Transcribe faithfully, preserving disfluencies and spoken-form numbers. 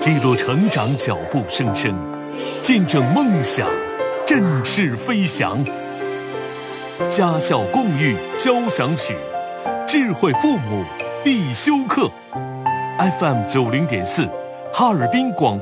记录成长脚步声声，见证梦想振翅飞翔。家校共育交响曲，智慧父母必修课。F M 九零点四，哈尔滨广